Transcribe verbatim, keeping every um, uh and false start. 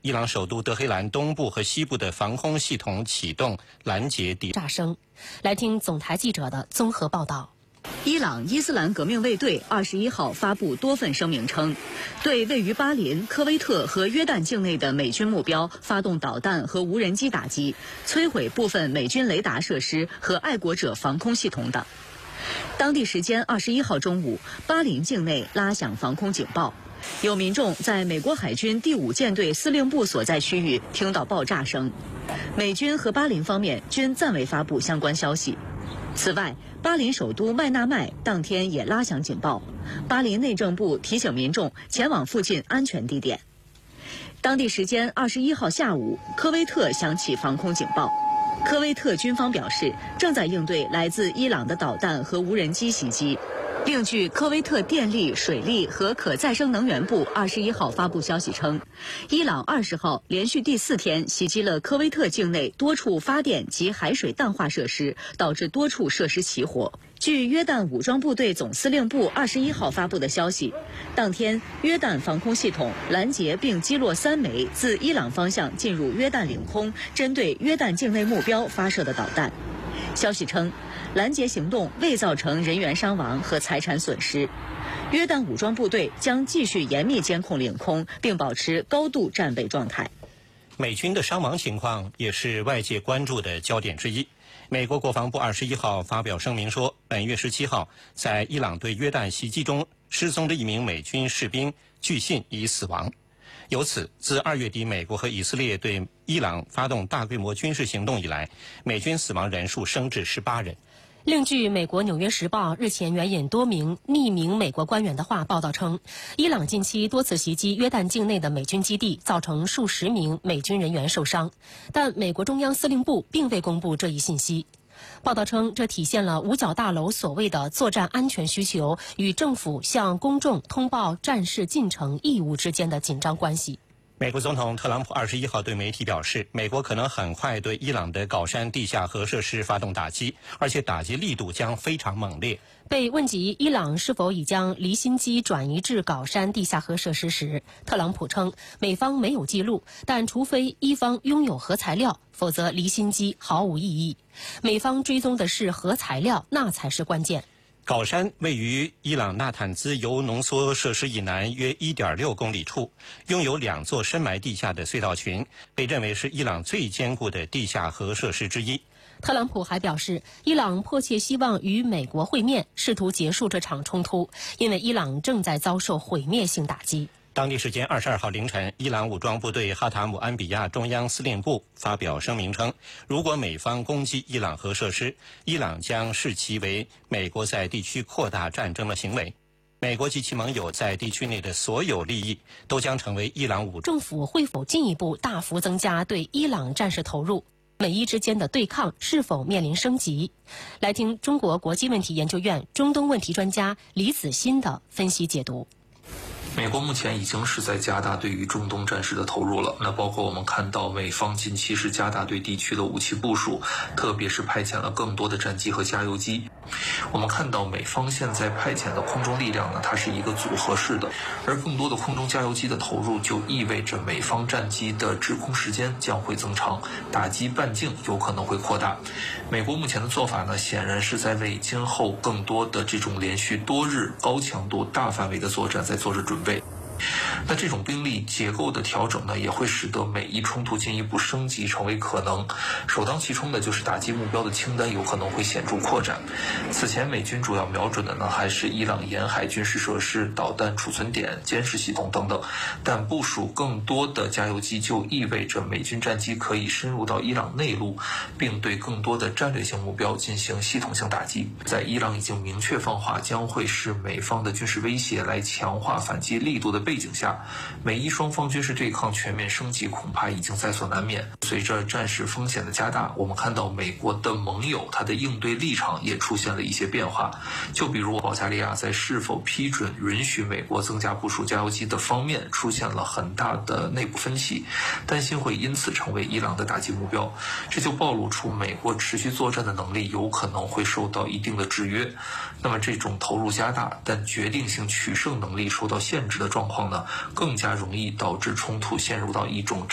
伊朗首都德黑兰东部和西部的防空系统启动拦截敌炸声。来听总台记者的综合报道。 伊朗伊斯兰革命卫队二十一号发布多份声明称，对位于巴林、科威特和约旦境内的美军目标发动导弹和无人机打击，摧毁部分美军雷达设施和爱国者防空系统等。当地时间二十一号中午，巴林境内拉响防空警报，有民众在美国海军第五舰队司令部所在区域听到爆炸声。美军和巴林方面均暂未发布相关消息。此外，巴林首都麦纳麦当天也拉响警报，巴林内政部提醒民众前往附近安全地点。当地时间二十一号下午，科威特响起防空警报。科威特军方表示，正在应对来自伊朗的导弹和无人机袭击。另据科威特电力、水利和可再生能源部二十一号发布消息称，伊朗二十号连续第四天袭击了科威特境内多处发电及海水淡化设施，导致多处设施起火。据约旦武装部队总司令部二十一号发布的消息，当天约旦防空系统拦截并击落三枚自伊朗方向进入约旦领空，针对约旦境内目标发射的导弹。消息称，拦截行动未造成人员伤亡和财产损失。约旦武装部队将继续严密监控领空，并保持高度战备状态。 美军的伤亡情况也是外界关注的焦点之一。美国国防部二十一号发表声明说，本月十七号在伊朗对约旦袭击中失踪的一名美军士兵据信已死亡。由此，自二月底美国和以色列对伊朗发动大规模军事行动以来，美军死亡人数升至十八人。 另据美国《纽约时报》日前援引多名匿名美国官员的话报道称，伊朗近期多次袭击约旦境内的美军基地，造成数十名美军人员受伤，但美国中央司令部并未公布这一信息。报道称，这体现了五角大楼所谓的作战安全需求与政府向公众通报战事进程义务之间的紧张关系。 美国总统特朗普二十一号对媒体表示，美国可能很快对伊朗的镐山地下核设施发动打击，而且打击力度将非常猛烈。 被问及伊朗是否已将离心机转移至镐山地下核设施时，特朗普称，美方没有记录，但除非伊方拥有核材料，否则离心机毫无意义。美方追踪的是核材料，那才是关键。 镐山位于伊朗纳坦兹铀浓缩设施以南约 一点六公里处，拥有两座深埋地下的隧道群，被认为是伊朗最坚固的地下核设施之一。 特朗普还表示，伊朗迫切希望与美国会面，试图结束这场冲突，因为伊朗正在遭受毁灭性打击。 当地时间二十二号凌晨，伊朗武装部队哈塔姆安比亚中央司令部发表声明称，如果美方攻击伊朗核设施，伊朗将视其为美国在地区扩大战争的行为。美国及其盟友在地区内的所有利益都将成为伊朗武政府会否进一步大幅增加对伊朗战事投入？美伊之间的对抗是否面临升级？来听中国国际问题研究院中东问题专家李子欣的分析解读。 美国目前已经是在加大对于中东战事的投入了，那包括我们看到美方近期是加大对地区的武器部署，特别是派遣了更多的战机和加油机。我们看到美方现在派遣的空中力量呢，它是一个组合式的，而更多的空中加油机的投入就意味着美方战机的滞空时间将会增长，打击半径有可能会扩大。美国目前的做法呢，显然是在为今后更多的这种连续多日高强度大范围的作战在做着准备。那这种兵力结构的调整呢，也会使得美伊冲突进一步升级成为可能。首当其冲的就是打击目标的清单有可能会显著扩展。此前美军主要瞄准的呢，还是伊朗沿海军事设施、导弹储存点、监视系统等等。但部署更多的加油机就意味着美军战机可以深入到伊朗内陆，并对更多的战略性目标进行系统性打击。在伊朗已经明确放话将会是美方的军事威胁来强化反击力度的背景下，美伊双方军事对抗全面升级恐怕已经在所难免。随着战事风险的加大，我们看到美国的盟友他的应对立场也出现了一些变化。就比如保加利亚在是否批准允许美国增加部署加油机的方面出现了很大的内部分歧，担心会因此成为伊朗的打击目标。这就暴露出美国持续作战的能力有可能会受到一定的制约。那么这种投入加大但决定性取胜能力受到限制的状况呢，更加容易导致冲突陷入到一种